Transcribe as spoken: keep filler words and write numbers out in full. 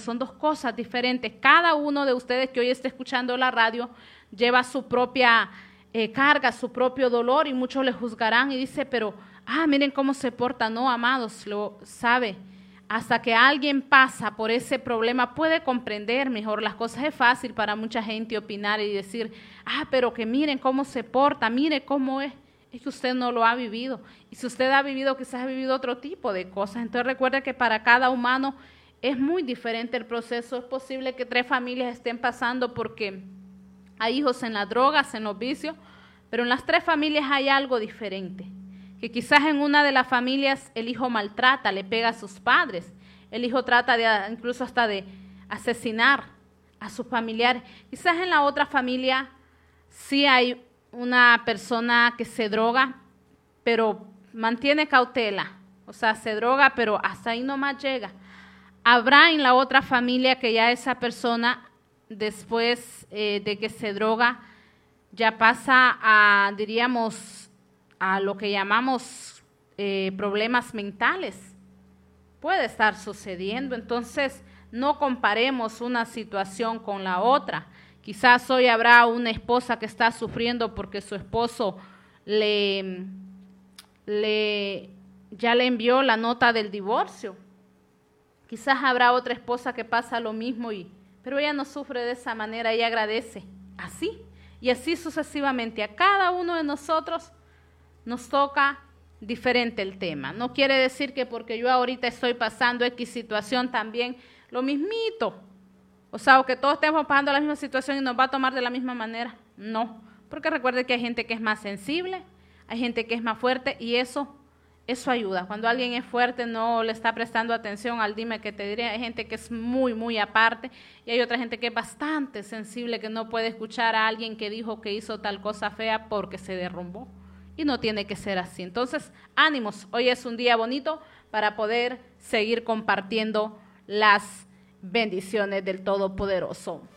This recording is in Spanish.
son dos cosas diferentes. Cada uno de ustedes que hoy está escuchando la radio lleva su propia eh, carga, su propio dolor, y muchos le juzgarán y dice, pero, ah, miren cómo se porta. No, amados, lo sabe. Hasta que alguien pasa por ese problema puede comprender mejor las cosas. Es fácil para mucha gente opinar y decir, ah, pero que miren cómo se porta, mire cómo es. Es que usted no lo ha vivido. Y si usted ha vivido, quizás ha vivido otro tipo de cosas. Entonces recuerde que para cada humano es muy diferente el proceso. Es posible que tres familias estén pasando porque hay hijos en las drogas, en los vicios, pero en las tres familias hay algo diferente. Que quizás en una de las familias el hijo maltrata, le pega a sus padres, el hijo trata de incluso hasta de asesinar a sus familiares. Quizás en la otra familia sí hay una persona que se droga, pero mantiene cautela, o sea, se droga, pero hasta ahí nomás llega. Habrá en la otra familia que ya esa persona, después eh, de que se droga, ya pasa a, diríamos, a lo que llamamos eh, problemas mentales. Puede estar sucediendo. Entonces, no comparemos una situación con la otra. Quizás hoy habrá una esposa que está sufriendo porque su esposo le, le, ya le envió la nota del divorcio. Quizás habrá otra esposa que pasa lo mismo, y, pero ella no sufre de esa manera, ella agradece. Así, y así sucesivamente. A cada uno de nosotros nos toca diferente el tema. No quiere decir que porque yo ahorita estoy pasando X situación también lo mismito. O sea, o que todos estemos pasando la misma situación y nos va a tomar de la misma manera. No, porque recuerde que hay gente que es más sensible, hay gente que es más fuerte, y eso, eso ayuda. Cuando alguien es fuerte, no le está prestando atención al dime que te diré. Hay gente que es muy, muy aparte, y hay otra gente que es bastante sensible, que no puede escuchar a alguien que dijo que hizo tal cosa fea porque se derrumbó. Y no tiene que ser así. Entonces, ánimos. Hoy es un día bonito para poder seguir compartiendo las bendiciones del Todopoderoso.